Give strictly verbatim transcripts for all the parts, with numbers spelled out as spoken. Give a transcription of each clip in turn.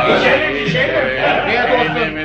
İçeri, içeri. Afiyet olsun.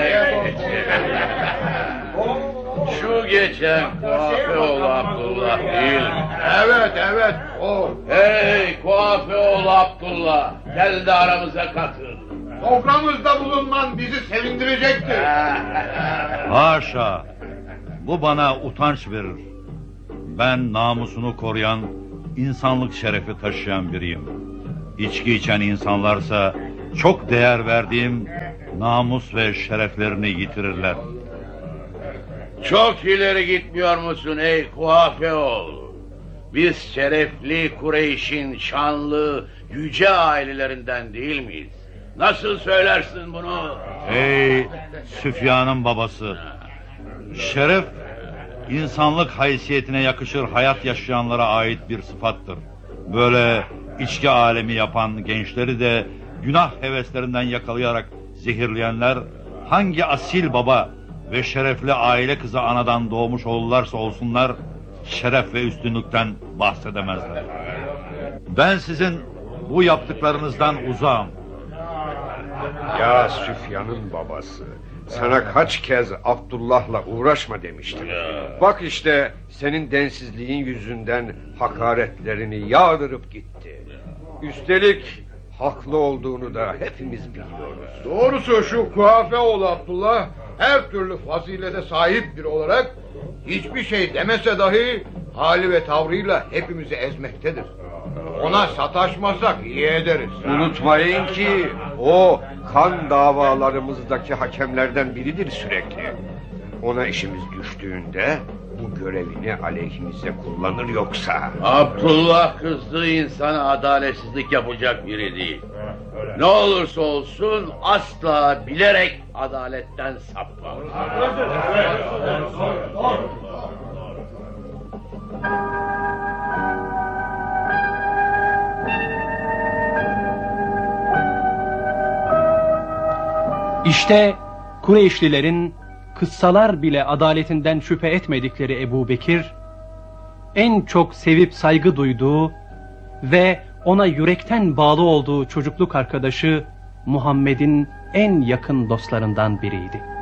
Şu geçen Kuafeoğlu Abdullah değil mi? Evet, evet, o. Hey Kuafeoğlu Abdullah, gel de aramıza katıl. Soframızda bulunman bizi sevindirecektir. Haşa! Bu bana utanç verir. Ben namusunu koruyan, insanlık şerefi taşıyan biriyim. İçki içen insanlarsa çok değer verdiğim namus ve şereflerini yitirirler. Çok ileri gitmiyor musun ey Kuafeoğlu? Biz şerefli Kureyş'in şanlı, yüce ailelerinden değil miyiz? Nasıl söylersin bunu? Ey Süfyan'ın babası! Şeref, insanlık haysiyetine yakışır hayat yaşayanlara ait bir sıfattır. Böyle içki alemi yapan gençleri de günah heveslerinden yakalayarak zehirleyenler, hangi asil baba ve şerefli aile kızı anadan doğmuş olurlarsa olsunlar, şeref ve üstünlükten bahsedemezler. Ben sizin bu yaptıklarınızdan uzağım. Ya Süfyan'ın babası, sana kaç kez Abdullah'la uğraşma demiştim. Bak işte senin densizliğin yüzünden hakaretlerini yağdırıp gitti. Üstelik haklı olduğunu da hepimiz biliyoruz. Doğrusu şu Kuafeoğlu Abdullah her türlü fazilete sahip biri olarak hiçbir şey demese dahi hali ve tavrıyla hepimizi ezmektedir. Ona sataşmasak iyi ederiz. Unutmayın ki o kan davalarımızdaki hakemlerden biridir sürekli. Ona işimiz düştüğünde bu görevini aleyhimize kullanır yoksa. Abdullah kızdığı insana adaletsizlik yapacak biri değil. Ne olursa olsun asla bilerek adaletten sapmaz. İşte Kureyşlilerin kıssalar bile adaletinden şüphe etmedikleri Ebu Bekir, en çok sevip saygı duyduğu ve ona yürekten bağlı olduğu çocukluk arkadaşı Muhammed'in en yakın dostlarından biriydi.